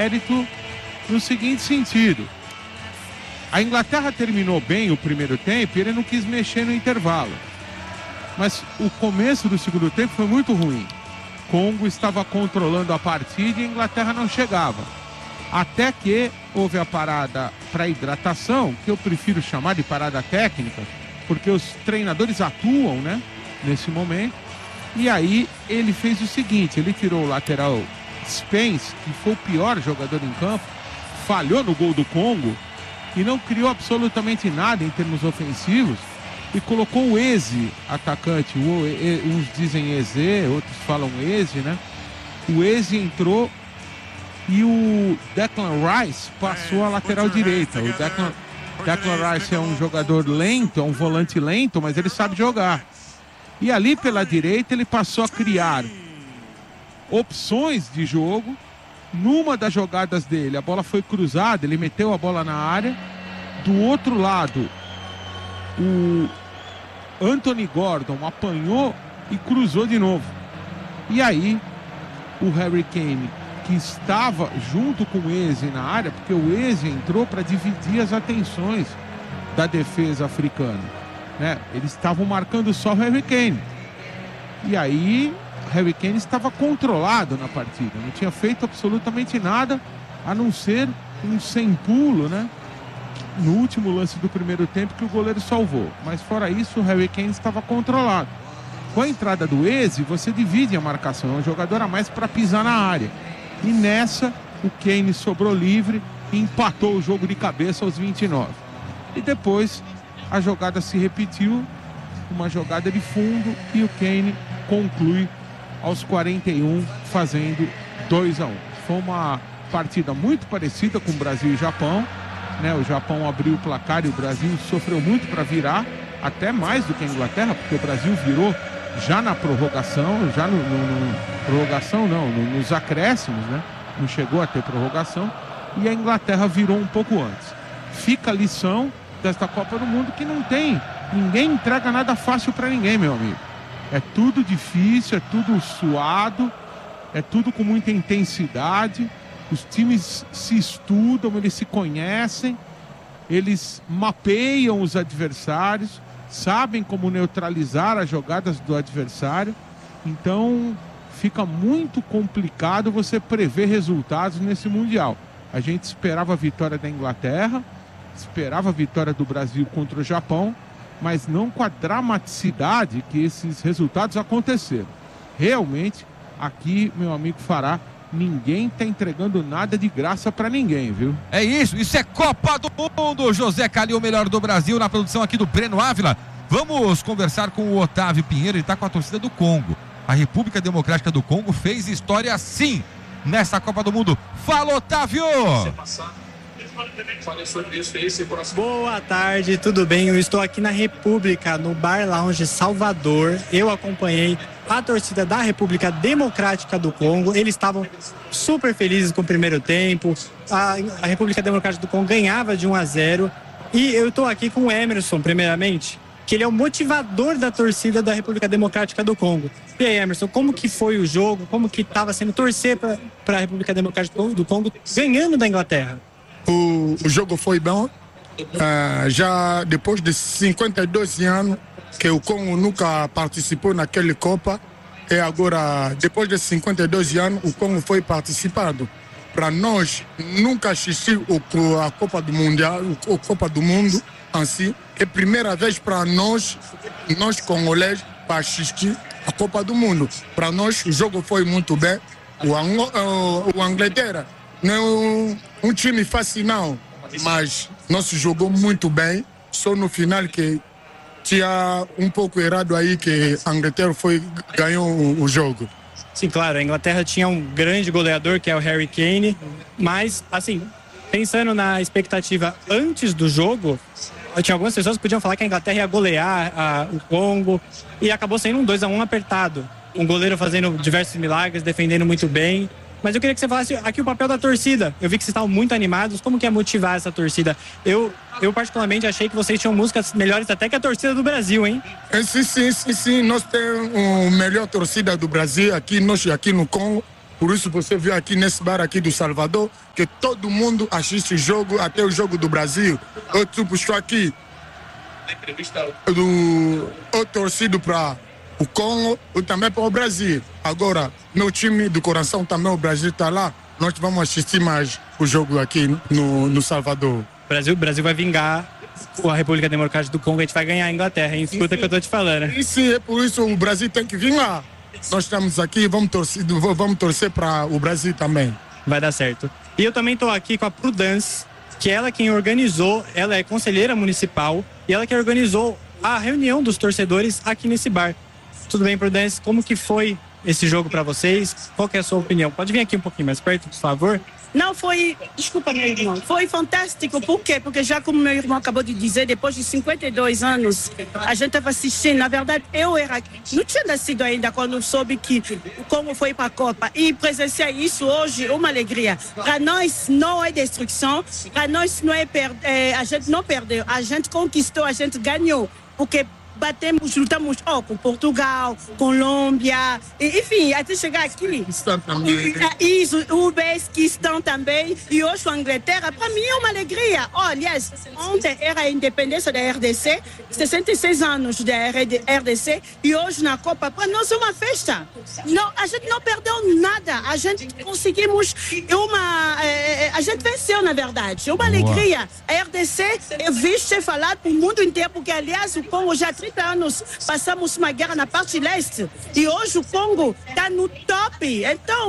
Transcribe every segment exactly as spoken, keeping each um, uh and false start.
mérito no seguinte sentido. A Inglaterra terminou bem o primeiro tempo e ele não quis mexer no intervalo. Mas o começo do segundo tempo foi muito ruim. Congo estava controlando a partida e a Inglaterra não chegava. Até que houve a parada para hidratação, que eu prefiro chamar de parada técnica, porque os treinadores atuam, né, nesse momento. E aí ele fez o seguinte, ele tirou o lateral Spence, que foi o pior jogador em campo, falhou no gol do Congo e não criou absolutamente nada em termos ofensivos, e colocou o Eze, atacante, uns dizem Eze, outros falam Eze, né? O Eze entrou e o Declan Rice passou a lateral direita. O Declan, Declan Rice é um jogador lento, é um volante lento, mas ele sabe jogar. E ali pela direita ele passou a criar opções de jogo. Numa das jogadas dele, a bola foi cruzada, ele meteu a bola na área. Do outro lado, o Anthony Gordon apanhou e cruzou de novo. E aí, o Harry Kane, que estava junto com o Eze na área, porque o Eze entrou para dividir as atenções da defesa africana, né? Eles estavam marcando só o Harry Kane. E aí, Harry Kane estava controlado na partida, não tinha feito absolutamente nada a não ser um sem pulo, né, no último lance do primeiro tempo que o goleiro salvou. Mas fora isso, o Harry Kane estava controlado. Com a entrada do Eze, você divide a marcação, é um jogador a mais para pisar na área. E nessa, o Kane sobrou livre e empatou o jogo de cabeça aos vinte e nove. E depois, a jogada se repetiu, uma jogada de fundo, e o Kane conclui aos quarenta e um, fazendo dois a um. Foi uma partida muito parecida com o Brasil e Japão, né? O Japão abriu o placar e o Brasil sofreu muito para virar, até mais do que a Inglaterra, porque o Brasil virou já na prorrogação, já no, no, no prorrogação não, no, nos acréscimos, né? Não chegou a ter prorrogação, e a Inglaterra virou um pouco antes. Fica a lição desta Copa do Mundo, que não tem, ninguém entrega nada fácil para ninguém, meu amigo. É tudo difícil, é tudo suado, é tudo com muita intensidade. Os times se estudam, eles se conhecem, eles mapeiam os adversários, sabem como neutralizar as jogadas do adversário. Então fica muito complicado você prever resultados nesse Mundial. A gente esperava a vitória da Inglaterra, esperava a vitória do Brasil contra o Japão, mas não com a dramaticidade que esses resultados aconteceram. Realmente, aqui, meu amigo Fará, ninguém tá entregando nada de graça para ninguém, viu? É isso, isso é Copa do Mundo. José Calil, o melhor do Brasil, na produção aqui do Breno Ávila. Vamos conversar com o Otávio Pinheiro, ele tá com a torcida do Congo. A República Democrática do Congo fez história sim nessa Copa do Mundo. Fala, Otávio! Boa tarde, tudo bem? Eu estou aqui na República, no Bar Lounge Salvador. Eu acompanhei a torcida da República Democrática do Congo. Eles estavam super felizes com o primeiro tempo. A, a República Democrática do Congo ganhava de um a zero. E eu estou aqui com o Emerson, primeiramente, que ele é o motivador da torcida da República Democrática do Congo. E aí, Emerson, como que foi o jogo? Como que estava sendo torcer para a República Democrática do Congo ganhando da Inglaterra? O, o jogo foi bom. Uh, já depois de cinquenta e dois anos que o Congo nunca participou naquela Copa, e agora, depois de cinquenta e dois anos, o Congo foi participado. Para nós, nunca assistir o, a Copa do Mundial, a Copa do Mundo em si. É a primeira vez para nós, nós congolês, para assistir a Copa do Mundo. Para nós, o jogo foi muito bem. O, Ang- o, o Anglaterra não é um, um time fácil não, mas nós jogou muito bem. Só no final que tinha um pouco errado aí, que a Inglaterra foi, ganhou o, o jogo. Sim, claro, a Inglaterra tinha um grande goleador, que é o Harry Kane, mas, assim, pensando na expectativa antes do jogo, tinha algumas pessoas que podiam falar que a Inglaterra ia golear a, o Congo, e acabou sendo um dois a um apertado. Um goleiro fazendo diversos milagres, defendendo muito bem. Mas eu queria que você falasse aqui o papel da torcida. Eu vi que vocês estavam muito animados. Como que é motivar essa torcida? Eu, eu particularmente, achei que vocês tinham músicas melhores até que a torcida do Brasil, hein? É, sim, sim, sim, sim. Nós temos a melhor torcida do Brasil aqui, nós aqui no Congo. Por isso você viu aqui nesse bar aqui do Salvador que todo mundo assiste o jogo, até o jogo do Brasil. Eu tipo, estou aqui, do, eu torcido para o Congo e também para o Brasil. Agora, meu time do coração também, o Brasil está lá. Nós vamos assistir mais o jogo aqui no, no Salvador. O Brasil, Brasil vai vingar a República Democrática do Congo, a gente vai ganhar a Inglaterra, hein? Escuta o que eu tô te falando. E se é por isso o Brasil tem que vir lá. Nós estamos aqui, vamos torcer, vamos torcer para o Brasil também. Vai dar certo. E eu também tô aqui com a Prudence, que ela quem organizou, ela é conselheira municipal e ela que organizou a reunião dos torcedores aqui nesse bar. Tudo bem, Prudence? Como que foi esse jogo para vocês? Qual que é a sua opinião? Pode vir aqui um pouquinho mais perto, por favor? Não, foi... Desculpa, meu irmão. Foi fantástico. Por quê? Porque já como meu irmão acabou de dizer, depois de cinquenta e dois anos, a gente estava assistindo. Na verdade, eu era... Não tinha nascido ainda quando soube que o Congo foi para a Copa. E presenciar isso hoje, uma alegria. Para nós, não é destruição. Para nós, não é per... é, a gente não perdeu. A gente conquistou, a gente ganhou. Porque... batemos, lutamos oh, com Portugal, Colômbia, enfim, até chegar aqui. Isso, o Uzbequistão também, e hoje a Inglaterra, para mim é uma alegria. Oh, aliás, ontem era a independência da R D C, sessenta e seis anos da R D C, e hoje na Copa, para nós é uma festa. Não, a gente não perdeu nada, a gente conseguimos uma... É, a gente venceu, na verdade, uma alegria. A R D C é vista e falada para o mundo inteiro, porque, aliás, o Congo já trinta anos passamos uma guerra na parte leste e hoje o Congo está no top. Então,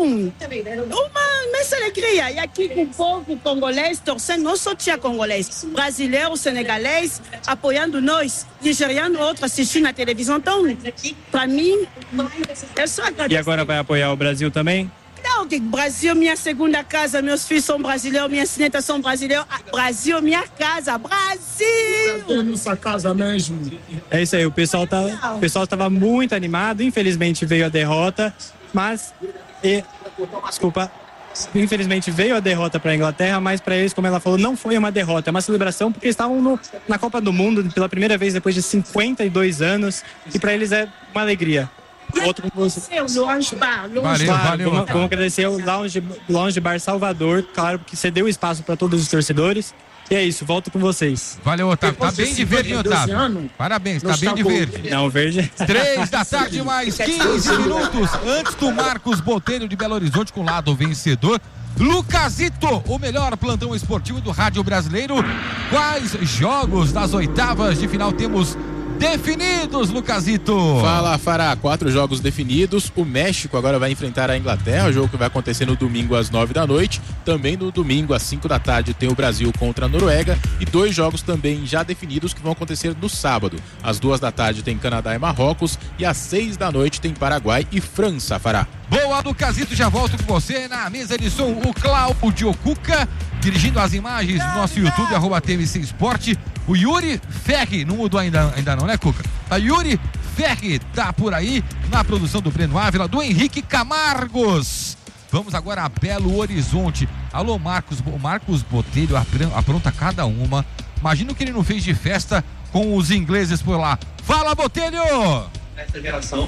uma imensa alegria. E aqui com o povo congolês torcendo, não só tinha congolês, brasileiro, senegalês, apoiando nós, nigeriano, outro assistindo na televisão. Então, para mim, é só agradecer. E agora vai apoiar o Brasil também? Não, que Brasil, minha segunda casa, meus filhos são brasileiros, minhas netas são brasileiros. Brasil, minha casa, Brasil! Nossa casa mesmo. É isso aí, o pessoal tá, o pessoal estava muito animado, infelizmente veio a derrota, mas e, desculpa, infelizmente veio a derrota para a Inglaterra, mas para eles, como ela falou, não foi uma derrota, é uma celebração porque eles estavam no, na Copa do Mundo pela primeira vez depois de cinquenta e dois anos e para eles é uma alegria. Outro com você. Lounge Bar, Lounge Valeu, Bar. valeu. Vamos, vamos agradecer o Lounge, Lounge Bar Salvador, claro, porque você deu espaço para todos os torcedores. E é isso, volto com vocês. Valeu, Otávio. Tá bem de verde, hein, Otávio? Anos, Parabéns, tá bem de verde. Não, verde. Três da tarde, mais quinze minutos antes do Marcos Botelho de Belo Horizonte com o lado vencedor. Lucasito, o melhor plantão esportivo do rádio brasileiro. Quais jogos das oitavas de final temos definidos, Lucasito? Fala, Fará, quatro jogos definidos. O México agora vai enfrentar a Inglaterra, o jogo que vai acontecer no domingo às nove da noite. Também no domingo às cinco da tarde tem o Brasil contra a Noruega. E dois jogos também já definidos que vão acontecer no sábado. Às duas da tarde tem Canadá e Marrocos e às seis da noite tem Paraguai e França, Fará. Boa, Lucasito, já volto com você na mesa de som, o Cláudio Cuca, dirigindo as imagens do nosso YouTube, arroba T M C Esporte. O Yuri Ferri, não mudou ainda, ainda não, né, Cuca? A Yuri Ferri tá por aí na produção do Breno Ávila, do Henrique Camargos. Vamos agora a Belo Horizonte. Alô, Marcos, o Marcos Botelho apronta cada uma. Imagina o que ele não fez de festa com os ingleses por lá. Fala, Botelho! Essa geração.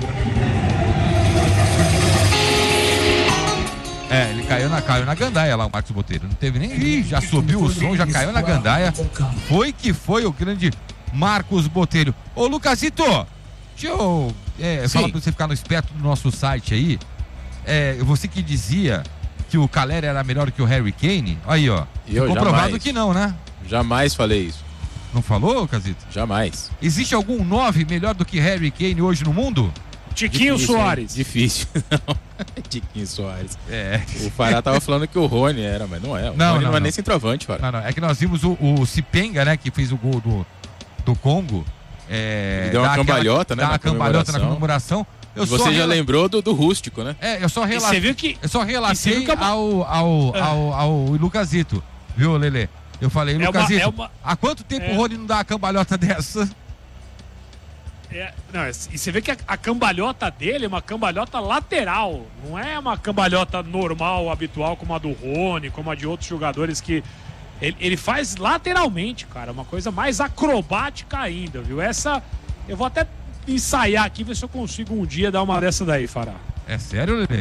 É, ele caiu na, caiu na gandaia lá, o Marcos Botelho. Não teve nem... Ih, já subiu o som, já caiu na gandaia. Foi que foi o grande Marcos Botelho. Ô, Lucasito, deixa eu é, falar pra você ficar no esperto do nosso site aí. É, você que dizia que o Calera era melhor que o Harry Kane. Aí, ó. Eu comprovado jamais. que não, né? Jamais falei isso. Não falou, Lucasito? Jamais. Existe algum nove melhor do que Harry Kane hoje no mundo? Tiquinho Difícil, Soares. Hein? Difícil. Não. Tiquinho Soares. É. O Fará tava falando que o Rony era, mas não é. O Não, Rony não, não é não. nem centroavante, Fará. Não, não. É que nós vimos o, o Cipenga, né? Que fez o gol do, do Congo. É, Ele deu uma dá aquela- cambalhota, né, Dá na uma cambalhota na comemoração. comemoração. Eu E você só já rela- lembrou do, do rústico, né? É, eu só E relatei. você viu que... Eu só e você relatei viu que é uma- ao, ao, ao, ao Lucasito. Viu, Lelê? Eu falei, É uma- Lucasito, é uma- há quanto tempo é. o Rony não dá uma cambalhota dessa? É, não, e você vê que a, a cambalhota dele é uma cambalhota lateral. Não é uma cambalhota normal, habitual, como a do Rony, como a de outros jogadores que... Ele, ele faz lateralmente, cara. Uma coisa mais acrobática ainda, viu? Essa... Eu vou até ensaiar aqui, ver se eu consigo um dia dar uma dessa daí, Fará. É sério, Lelê?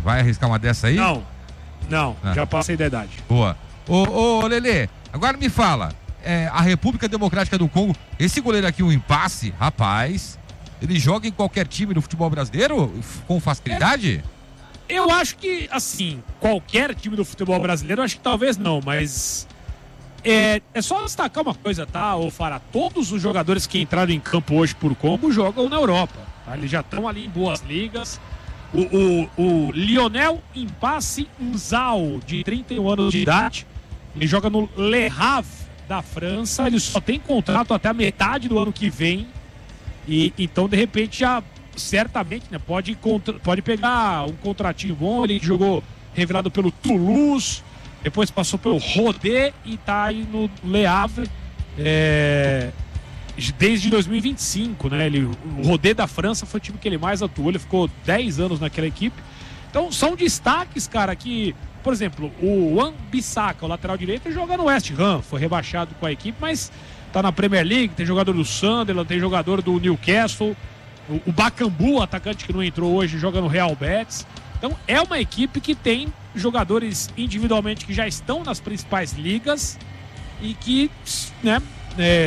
Vai arriscar uma dessa aí? Não, não, Ah. já passei da idade. Boa. Ô, ô Lelê, agora me fala, é, a República Democrática do Congo, esse goleiro aqui, o Impasse, rapaz, ele joga em qualquer time do futebol brasileiro com facilidade? Eu acho que, assim, qualquer time do futebol brasileiro, eu acho que talvez não, mas é, é só destacar uma coisa, tá, ô Fará? Todos os jogadores que entraram em campo hoje por Congo jogam na Europa, tá? Eles já estão ali em boas ligas. O, o, o Lionel Impasse Nzao, de trinta e um anos de idade, ele joga no Le Havre da França, ele só tem contrato até a metade do ano que vem, e então, de repente, já... certamente, né, pode, contra, pode pegar um contratinho bom. Ele jogou revelado pelo Toulouse, depois passou pelo Rodé e tá aí no Le Havre é, desde dois mil e vinte e cinco, né? Ele, o Rodé da França foi o time que ele mais atuou, ele ficou dez anos naquela equipe. Então são destaques, cara, que, por exemplo, o Wan-Bissaka, o lateral direito, joga no West Ham, foi rebaixado com a equipe, mas tá na Premier League, tem jogador do Sunderland, tem jogador do Newcastle. O Bakambu, atacante que não entrou hoje, joga no Real Betis. Então é uma equipe que tem jogadores individualmente que já estão nas principais ligas e que, né, é,